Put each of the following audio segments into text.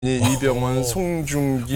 이병헌, 송중기,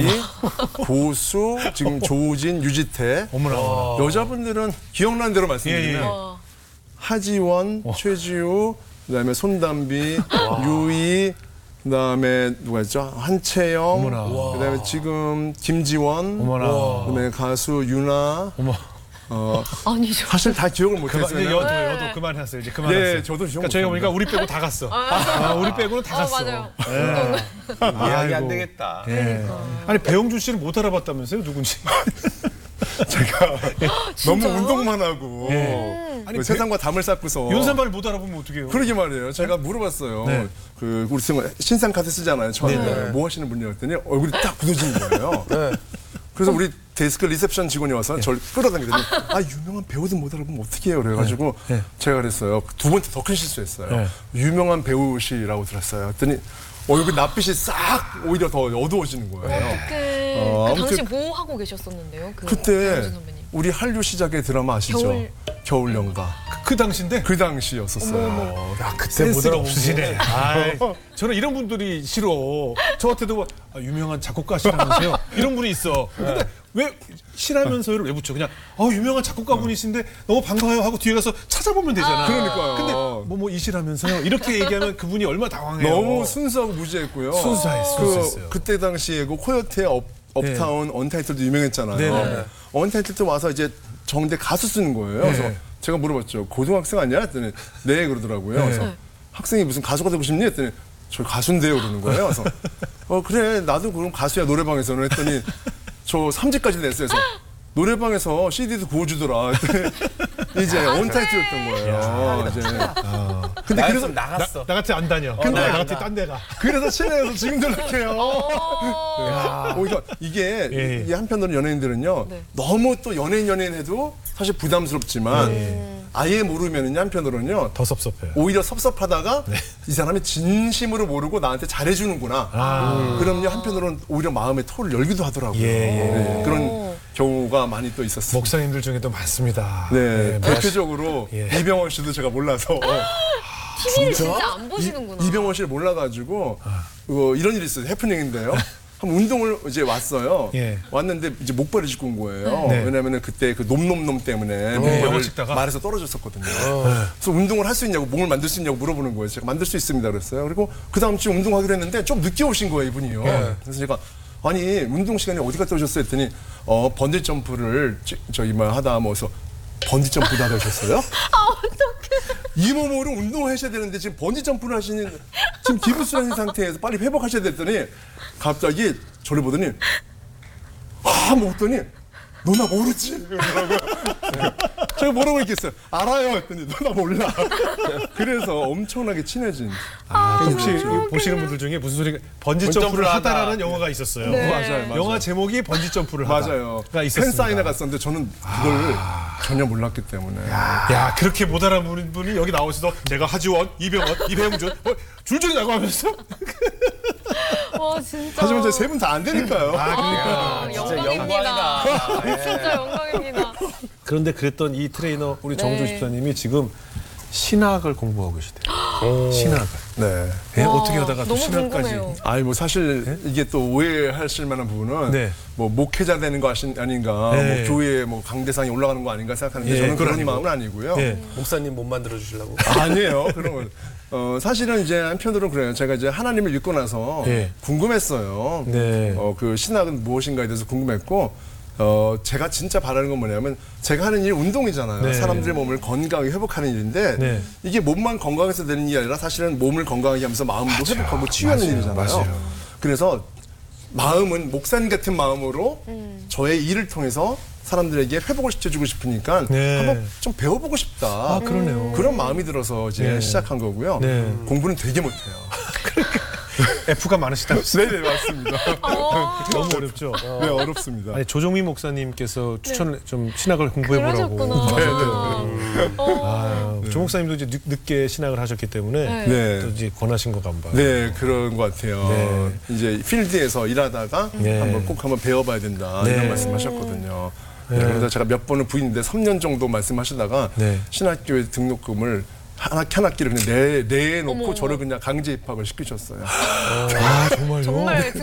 고수, 지금 조우진, 유지태. 어머나. 여자분들은 기억나는 대로 말씀드리면 예, 예. 하지원, 최지우, 그다음에 손담비, 유희, 그다음에 누가 있죠? 한채영, 어머나. 그다음에 지금 김지원, 어머나. 그다음에 가수 유나. 어머. 아니죠. 사실 다 기억을 그만, 못했어요. 이제 여도 그만했어요. 이제 그만했어요. 네, 저도 기억 그러니까 저희가 보니까 못합니다. 우리 빼고 다 갔어. 우리 빼고는 다 갔어. 맞아요. 이해하기 안 아이고. 되겠다. 예. 아니 배용준 씨를 못 알아봤다면서요? 누군지? 제가 너무 운동만 하고 아니, 세상과 담을 쌓고서 윤산발을 못 알아보면 어떡해요? 그러게 말이에요. 제가 물어봤어요. 네. 그 우리 친구 신상 카드 쓰잖아요. 처음에 뭐 하시는 분이요 했더니 얼굴이 딱 굳어지는 거예요. 그래서 우리 데스크 리셉션 직원이 와서 저를 끌어당기더니 유명한 배우도 못 알아보면 어떻게 해요? 그래가지고 제가 그랬어요. 두 번째 더 큰 실수했어요. 유명한 배우시라고 들었어요. 했더니 얼굴 낯빛이 싹 오히려 더 어두워지는 거예요. 어떡해. 그 당시 뭐 하고 계셨었는데요? 그때 배용준 선배님. 우리 한류 시작의 드라마 아시죠? 겨울연가. 그 당시인데? 그 당시였었어요. 야, 그때 모델 없으시네. 저는 이런 분들이 싫어. 저한테도 뭐, 유명한 작곡가시라면서요. 이런 분이 있어. 근데 왜 싫어하면서요를 왜 붙여? 그냥 유명한 작곡가분이신데 너무 반가워요 하고 뒤에 가서 찾아보면 되잖아. 그러니까요. 근데 뭐 이시라면서요. 이렇게 얘기하면 그분이 얼마나 당황해요. 너무 순수하고 무지했고요. 순수했어요. 그때 당시에 그 코요태 업타운 언타이틀도 유명했잖아요. 네네. 언타이틀 때 와서 이제 정대 가수 쓰는 거예요. 그래서 제가 물어봤죠. 고등학생 아니야? 했더니 네 그러더라고요. 그래서 학생이 무슨 가수가 되고 싶니? 했더니 저 가수인데요 그러는 거예요. 그래서 그래 나도 그럼 가수야 노래방에서는 했더니 저 3집까지 냈어요. 그래서 노래방에서 CD도 구워주더라. 이제 언타이틀이었던 거예요. 이제. 근데 그래서 나갔어. 나 같이 안 다녀. 근데 나 같이 딴 데가. 그래서 친해서 지금도 이렇게 해요. 오히려 이게 한편으로는 연예인들은요. 너무 또 연예인 해도 사실 부담스럽지만 아예 모르면은 한편으로는요. 더 섭섭해요. 오히려 섭섭하다가 이 사람이 진심으로 모르고 나한테 잘해주는구나. 그럼요 한편으로는 오히려 마음의 토를 열기도 하더라고요. 네, 그런 경우가 많이 또 있었어요. 목사님들 중에도 많습니다. 네, 대표적으로 이병헌 씨도 제가 몰라서 TV를 진짜 안 보시는구나. 이병헌 씨를 몰라가지고 이런 일이 있어요. 해프닝인데요. 한 운동을 이제 왔어요. 왔는데 이제 목발을 짚고 온 거예요. 왜냐면은 그때 그 놈놈놈 때문에 목발을 말에서 떨어졌었거든요. 그래서 운동을 할 수 있냐고 몸을 만들 수 있냐고 물어보는 거예요. 제가 만들 수 있습니다 그랬어요. 그리고 그 다음 주에 운동하기로 했는데 좀 늦게 오신 거예요 이분이요. 그래서 제가 아니 운동 시간에 어디 갔다 오셨어요 했더니 번지 점프를 저기 하다 뭐서 번지 점프도 하다 오셨어요? 어떡해. 이 몸으로 운동을 하셔야 되는데 지금 번지 점프를 하시는 지금 기부스라는 상태에서 빨리 회복하셔야 됐더니 갑자기 저를 보더니 먹더니 너 나 모르지? 그러더라고요. 제가 뭐라고 했겠어요? 알아요 했더니 너 나 몰라. 그래서 엄청나게 친해진. 혹시 보시는 분들 중에 무슨 소리가 번지 점프를 하다라는 영화가 있었어요. 맞아요. 영화 제목이 번지 점프를 맞아요. 하다가 있었습니다. 팬사인회 갔었는데 저는 그걸 전혀 몰랐기 때문에. 야 그렇게 못 알아보는 분이 여기 나오셔서 제가 하지원, 이병헌, 이병준 줄줄이 나고 하면서 와 진짜. 하지만 저 세 분 다 안 되니까요. 그러니까 진짜 영광입니다. 영광이다. 진짜 영광입니다. 그런데 그랬던 이 트레이너 우리 정조 집사님이 지금 신학을 공부하고 계시대요. 신학을. 네. 어떻게 하다가 또 너무 신학까지. 궁금해요. 뭐 사실 이게 또 오해하실 만한 부분은 뭐 목회자 되는 거 아닌가, 뭐 교회에 뭐 강대상이 올라가는 거 아닌가 생각하는데 저는 그런 마음은 아니고요. 목사님 못 만들어 주시려고. 아니에요. 그런 건. 사실은 이제 한편으로는 그래요. 제가 이제 하나님을 믿고 나서 궁금했어요. 그 신학은 무엇인가에 대해서 궁금했고, 제가 진짜 바라는 건 뭐냐면 제가 하는 일 운동이잖아요. 사람들의 몸을 건강하게 회복하는 일인데 이게 몸만 건강해서 되는 일이 아니라 사실은 몸을 건강하게 하면서 마음도 회복하고 치유하는 일이잖아요. 그래서 마음은 목사님 같은 마음으로 저의 일을 통해서 사람들에게 회복을 시켜주고 싶으니까 한번 좀 배워보고 싶다. 그러네요. 그런 마음이 들어서 이제 시작한 거고요. 공부는 되게 못해요. F가 많으시다면서요? 네, 맞습니다. 너무 어렵죠. 네, 어렵습니다. 아니 조종민 목사님께서 추천을 좀 신학을 공부해보라고. 그러셨구나. 조 목사님도 이제 늦게 신학을 하셨기 때문에 또 이제 권하신 것 같아요. 네, 그런 것 같아요. 이제 필드에서 일하다가 한번 배워봐야 된다 이런 말씀하셨거든요. 그래서 제가 몇 번을 부인인데 3년 정도 말씀하시다가 신학교에 등록금을 한 학기를 그냥 내놓고 어머, 저를 어머. 그냥 강제 입학을 시키셨어요. 아 정말요? 정말